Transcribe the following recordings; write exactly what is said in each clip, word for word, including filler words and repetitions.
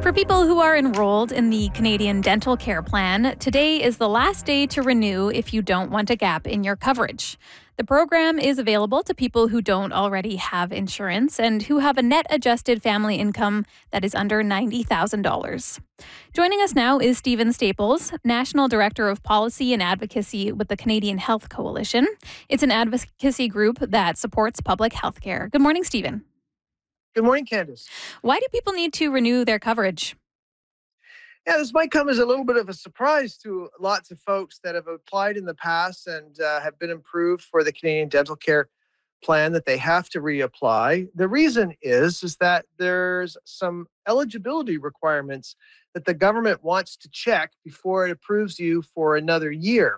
For people who are enrolled in the Canadian Dental Care Plan, today is the last day to renew if you don't want a gap in your coverage. The program is available to people who don't already have insurance and who have a net adjusted family income that is under ninety thousand dollars. Joining us now is Stephen Staples, National Director of Policy and Advocacy with the Canadian Health Coalition. It's an advocacy group that supports public health care. Good morning, Stephen. Good morning, Candace. Why do people need to renew their coverage? Yeah, this might come as a little bit of a surprise to lots of folks that have applied in the past and uh, have been approved for the Canadian Dental Care Plan that they have to reapply. The reason is, is that there's some eligibility requirements that the government wants to check before it approves you for another year.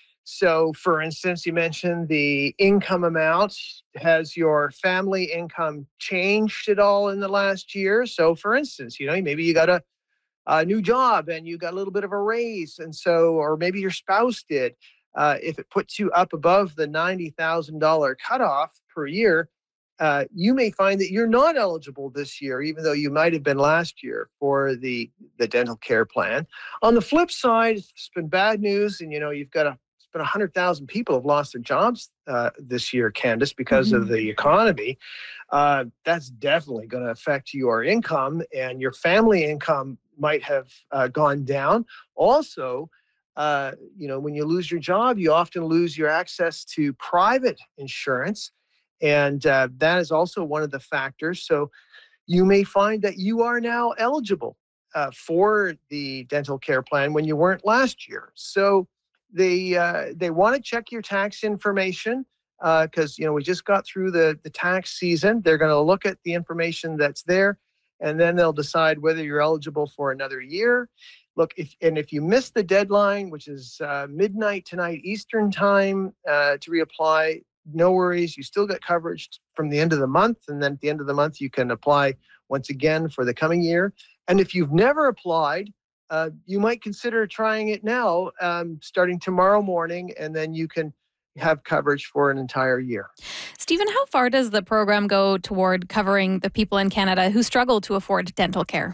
So, for instance, you mentioned the income amount. Has your family income changed at all in the last year? So, for instance, you know, maybe you got a, a new job and you got a little bit of a raise. And so, or maybe your spouse did. Uh, if it puts you up above the ninety thousand dollars cutoff per year, uh, you may find that you're not eligible this year, even though you might have been last year for the, the dental care plan. On the flip side, it's been bad news. And, you know, you've got a But one hundred thousand people have lost their jobs uh, this year, Candace, because mm-hmm. of the economy. Uh, that's definitely going to affect your income, and your family income might have uh, gone down. Also, uh, you know, when you lose your job, you often lose your access to private insurance, and uh, that is also one of the factors. So you may find that you are now eligible uh, for the dental care plan when you weren't last year. So They uh, they want to check your tax information because, uh, you know, we just got through the, the tax season. They're going to look at the information that's there, and then they'll decide whether you're eligible for another year. Look, if and if you miss the deadline, which is uh, midnight tonight Eastern time uh, to reapply, no worries. You still get coverage from the end of the month, and then at the end of the month, you can apply once again for the coming year. And if you've never applied, Uh, you might consider trying it now, um, starting tomorrow morning, and then you can have coverage for an entire year. Stephen, how far does the program go toward covering the people in Canada who struggle to afford dental care?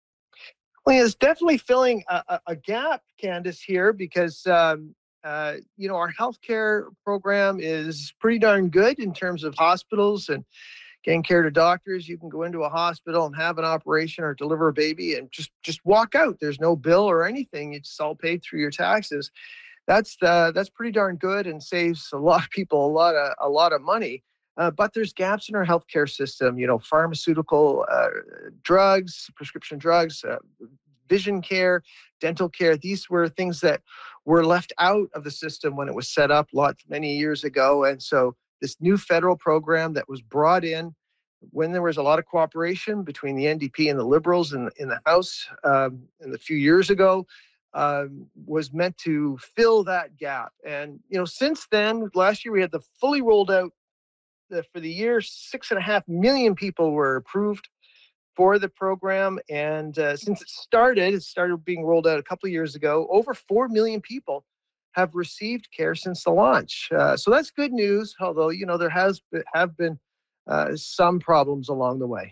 Well, it's definitely filling a, a, a gap, Candace, here, because um, uh, you know, our healthcare program is pretty darn good in terms of hospitals and getting care to doctors. You can go into a hospital and have an operation or deliver a baby and just just walk out. There's no bill or anything. It's all paid through your taxes. That's uh, that's pretty darn good and saves a lot of people a lot of a lot of money. Uh, but there's gaps in our healthcare system. You know, pharmaceutical uh, drugs, prescription drugs, uh, vision care, dental care. These were things that were left out of the system when it was set up lots many years ago, and so this new federal program that was brought in when there was a lot of cooperation between the N D P and the Liberals in, in the House um, in a few years ago um, was meant to fill that gap. And, you know, since then, last year we had the fully rolled out the, for the year, six and a half million people were approved for the program. And uh, since it started, it started being rolled out a couple of years ago, over four million people have received care since the launch. Uh, so that's good news, although, you know, there has been, have been uh, some problems along the way.